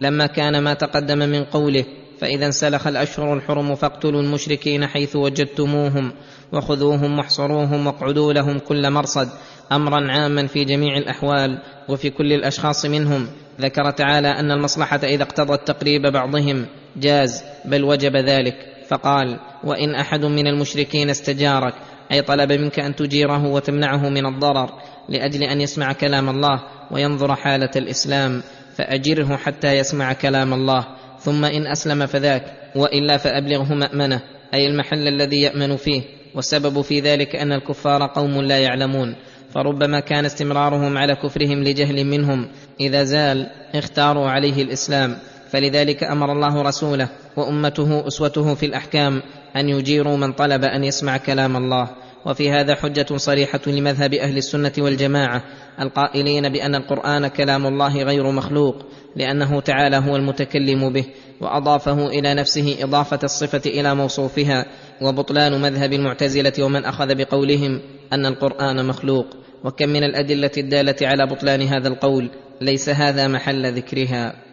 لما كان ما تقدم من قوله: فإذا انسلخ الأشهر الحرم فاقتلوا المشركين حيث وجدتموهم وخذوهم واحصروهم واقعدوا لهم كل مرصد، أمرا عاما في جميع الأحوال وفي كل الأشخاص منهم. ذكر تعالى أن المصلحة إذا اقتضت تقريب بعضهم جاز بل وجب ذلك، فقال: وإن أحد من المشركين استجارك، أي طلب منك أن تجيره وتمنعه من الضرر لأجل أن يسمع كلام الله وينظر حالة الإسلام، فأجره حتى يسمع كلام الله، ثم إن أسلم فذاك، وإلا فأبلغه مأمنه، أي المحل الذي يأمن فيه. والسبب في ذلك أن الكفار قوم لا يعلمون، فربما كان استمرارهم على كفرهم لجهل منهم، إذا زال اختاروا عليه الإسلام، فلذلك أمر الله رسوله وأمته أسوته في الأحكام أن يجيروا من طلب أن يسمع كلام الله. وفي هذا حجة صريحة لمذهب أهل السنة والجماعة القائلين بأن القرآن كلام الله غير مخلوق، لأنه تعالى هو المتكلم به وأضافه إلى نفسه إضافة الصفة إلى موصوفها، وبطلان مذهب المعتزلة ومن أخذ بقولهم أن القرآن مخلوق. وكم من الأدلة الدالة على بطلان هذا القول، ليس هذا محل ذكرها.